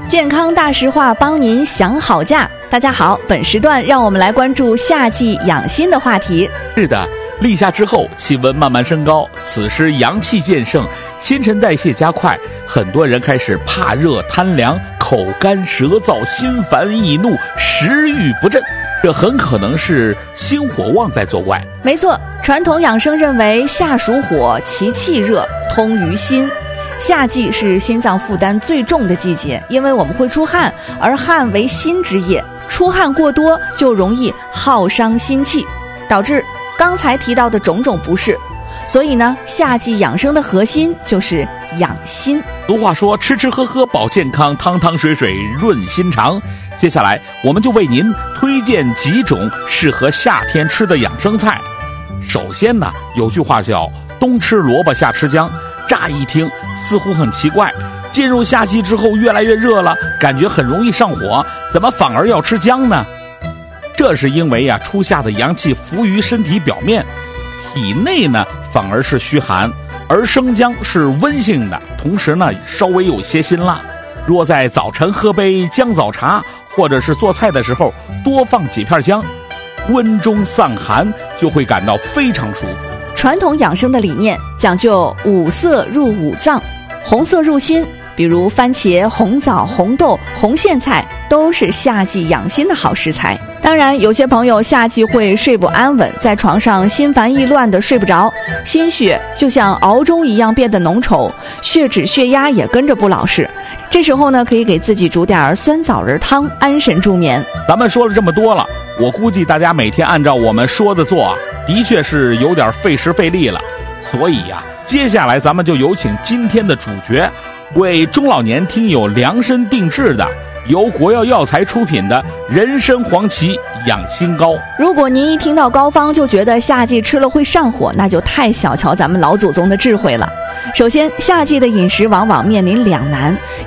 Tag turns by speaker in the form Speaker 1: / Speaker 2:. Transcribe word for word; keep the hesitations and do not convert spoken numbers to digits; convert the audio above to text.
Speaker 1: 健康大实话，帮您想好价。大家好，本时段让我们来关注夏季养心的话题。
Speaker 2: 是的，立夏之后气温慢慢升高，此时阳气渐盛，新陈代谢加快，很多人开始怕热贪凉，口干舌燥，心烦易怒，食欲不振，这很可能是心火旺在作怪。
Speaker 1: 没错，传统养生认为夏属火，其气热，通于心。夏季是心脏负担最重的季节，因为我们会出汗，而汗为心之液，出汗过多就容易耗伤心气，导致刚才提到的种种不适。所以呢，夏季养生的核心就是养心。
Speaker 2: 俗话说，吃吃喝喝保健康，汤汤水水润心肠。接下来我们就为您推荐几种适合夏天吃的养生菜。首先呢，有句话叫冬吃萝卜夏吃姜，乍一听似乎很奇怪，进入夏季之后越来越热了，感觉很容易上火，怎么反而要吃姜呢？这是因为呀、啊，初夏的阳气浮于身体表面，体内呢反而是虚寒，而生姜是温性的，同时呢稍微有些辛辣。若在早晨喝杯姜枣茶，或者是做菜的时候多放几片姜，温中散寒，就会感到非常舒服。
Speaker 1: 传统养生的理念讲究五色入五脏，红色入心，比如番茄、红枣、红豆、红苋菜都是夏季养心的好食材。当然，有些朋友夏季会睡不安稳，在床上心烦意乱的睡不着，心血就像熬粥一样变得浓稠，血脂血压也跟着不老实。这时候呢，可以给自己煮点酸枣仁汤，安神助眠。
Speaker 2: 咱们说了这么多了，我估计大家每天按照我们说的做啊，的确是有点费时费力了。所以呀、啊，接下来咱们就有请今天的主角，为中老年听友量身定制的由国药药材出品的人参黄芪养心膏。
Speaker 1: 如果您一听到膏方就觉得夏季吃了会上火，那就太小瞧咱们老祖宗的智慧了。首先，夏季的饮食往往面临两难，